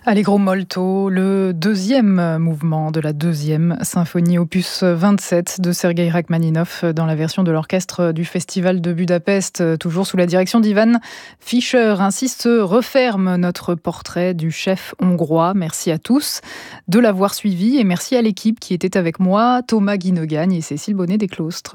Allegro molto, le deuxième mouvement de la deuxième symphonie opus 27 de Sergueï Rachmaninov dans la version de l'orchestre du Festival de Budapest, toujours sous la direction d'Ivan Fischer. Ainsi se referme notre portrait du chef hongrois. Merci à tous de l'avoir suivi et merci à l'équipe qui était avec moi, Thomas Guinogagne et Cécile Bonnet des Clostres.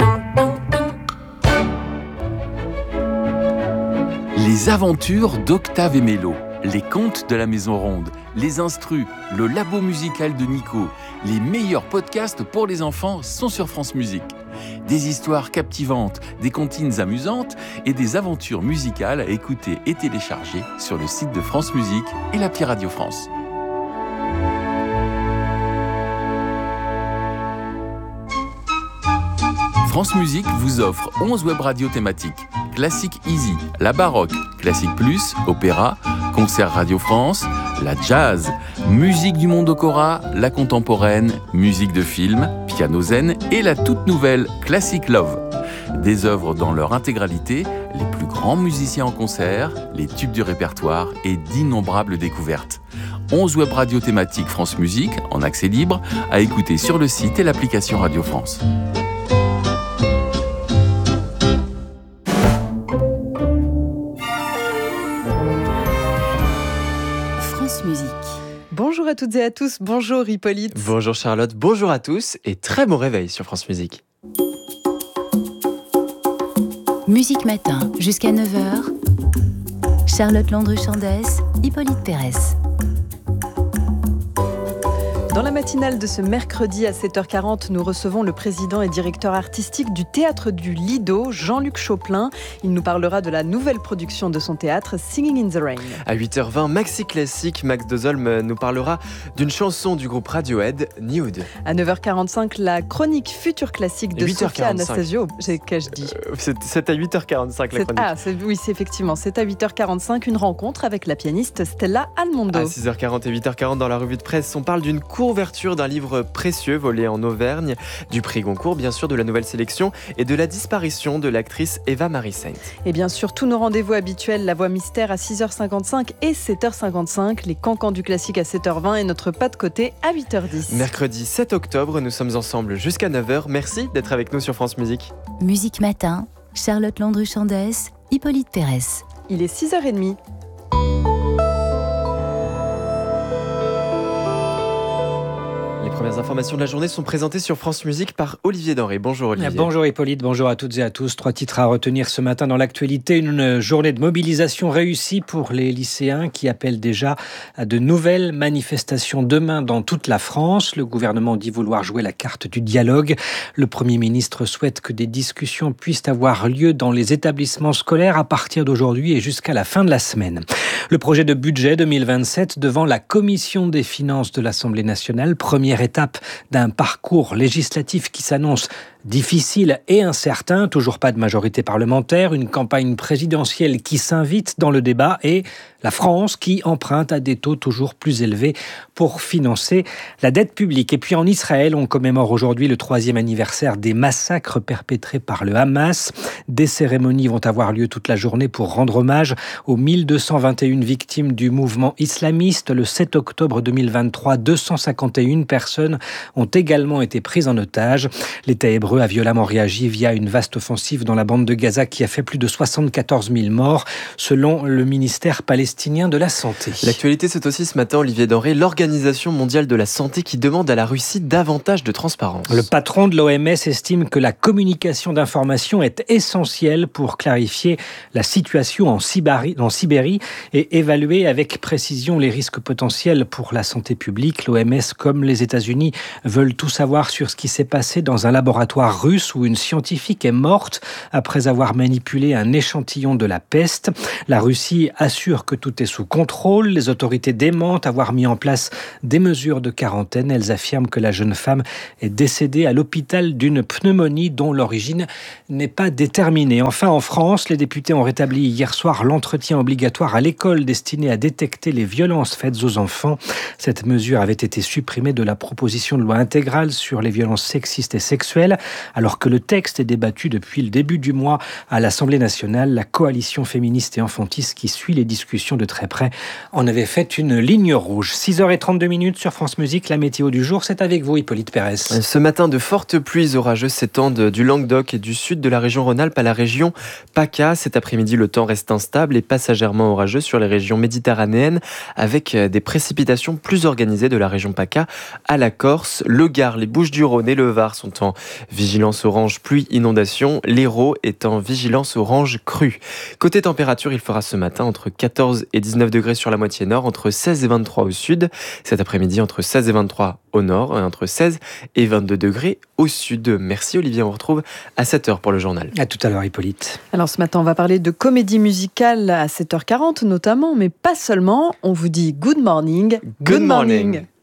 Les aventures d'Octave et Mélo. Les contes de la Maison Ronde, les instrus, le labo musical de Nico, les meilleurs podcasts pour les enfants sont sur France Musique. Des histoires captivantes, des comptines amusantes et des aventures musicales à écouter et télécharger sur le site de France Musique et l'appli Radio France. France Musique vous offre 11 web radios thématiques. Classique Easy, la baroque, Classique Plus, opéra, concert Radio France, la jazz, musique du monde Okora, la contemporaine, musique de film, piano zen et la toute nouvelle Classic Love. Des œuvres dans leur intégralité, les plus grands musiciens en concert, les tubes du répertoire et d'innombrables découvertes. 11 web radios thématiques France Musique, en accès libre, à écouter sur le site et l'application Radio France. Bonjour à toutes et à tous, bonjour Hippolyte. Bonjour Charlotte, bonjour à tous et très bon réveil sur France Musique. Musique Matin, jusqu'à 9h. Charlotte Landru-Chandès, Hippolyte Pérez. Dans la matinale de ce mercredi à 7h40, nous recevons le président et directeur artistique du Théâtre du Lido, Jean-Luc Choplin. Il nous parlera de la nouvelle production de son théâtre, Singing in the Rain. À 8h20, Maxi Classique, Max Dezolm nous parlera d'une chanson du groupe Radiohead, Nude. À 9h45, la chronique Futur Classique de Sophia Anastasio. Qu'ai-je dit ? C'est à 8h45 la chronique. Oui, c'est effectivement, c'est à 8h45, une rencontre avec la pianiste Stella Almondo. À 6h40 et 8h40, dans la revue de presse, on parle d'une ouverture d'un livre précieux volé en Auvergne, du prix Goncourt, bien sûr, de la nouvelle sélection et de la disparition de l'actrice Eva-Marie Saint. Et bien sûr, tous nos rendez-vous habituels, la voix mystère à 6h55 et 7h55, les cancans du classique à 7h20 et notre pas de côté à 8h10. Mercredi 7 octobre, nous sommes ensemble jusqu'à 9h. Merci d'être avec nous sur France Musique. Musique Matin, Charlotte Landru-Chandès, Hippolyte Pérez. Il est 6h30. Les premières informations de la journée sont présentées sur France Musique par Olivier Denré. Bonjour Olivier. Bonjour Hippolyte, bonjour à toutes et à tous. 3 titres à retenir ce matin dans l'actualité. Une journée de mobilisation réussie pour les lycéens qui appellent déjà à de nouvelles manifestations demain dans toute la France. Le gouvernement dit vouloir jouer la carte du dialogue. Le Premier ministre souhaite que des discussions puissent avoir lieu dans les établissements scolaires à partir d'aujourd'hui et jusqu'à la fin de la semaine. Le projet de budget 2027 devant la Commission des finances de l'Assemblée nationale, première étape d'un parcours législatif qui s'annonce difficile et incertain, toujours pas de majorité parlementaire, une campagne présidentielle qui s'invite dans le débat et la France qui emprunte à des taux toujours plus élevés pour financer la dette publique. Et puis en Israël, on commémore aujourd'hui le 3e anniversaire des massacres perpétrés par le Hamas. Des cérémonies vont avoir lieu toute la journée pour rendre hommage aux 1221 victimes du mouvement islamiste. Le 7 octobre 2023, 251 personnes ont également été prises en otage. L'État hébreu a violemment réagi via une vaste offensive dans la bande de Gaza qui a fait plus de 74 000 morts, selon le ministère palestinien de la Santé. L'actualité, c'est aussi ce matin, Olivier Denré, l'Organisation mondiale de la santé qui demande à la Russie davantage de transparence. Le patron de l'OMS estime que la communication d'informations est essentielle pour clarifier la situation en Sibérie et évaluer avec précision les risques potentiels pour la santé publique. L'OMS, comme les États-Unis, veulent tout savoir sur ce qui s'est passé dans un laboratoire russe où une scientifique est morte après avoir manipulé un échantillon de la peste. La Russie assure que tout est sous contrôle. Les autorités démentent avoir mis en place des mesures de quarantaine. Elles affirment que la jeune femme est décédée à l'hôpital d'une pneumonie dont l'origine n'est pas déterminée. Enfin, en France, les députés ont rétabli hier soir l'entretien obligatoire à l'école destiné à détecter les violences faites aux enfants. Cette mesure avait été supprimée de la proposition de loi intégrale sur les violences sexistes et sexuelles. Alors que le texte est débattu depuis le début du mois à l'Assemblée nationale, la coalition féministe et enfantiste qui suit les discussions de très près en avait fait une ligne rouge. 6h32 sur France Musique, la météo du jour, c'est avec vous Hippolyte Pérez. Ce matin, de fortes pluies orageuses s'étendent du Languedoc et du sud de la région Rhône-Alpes à la région PACA. Cet après-midi, le temps reste instable et passagèrement orageux sur les régions méditerranéennes avec des précipitations plus organisées de la région PACA à la Corse. Le Gard, les Bouches-du-Rhône et le Var sont en vigilance orange pluie-inondation. L'Hérault est en vigilance orange crue. Côté température, il fera ce matin entre 14 et 19 degrés sur la moitié nord, entre 16 et 23 au sud. Cet après-midi, entre 16 et 23 au nord, et entre 16 et 22 degrés au sud. Merci Olivier, on retrouve à 7h pour le journal. À tout à l'heure Hippolyte. Alors ce matin, on va parler de comédie musicale à 7h40 notamment, mais pas seulement. On vous dit good morning. Good morning.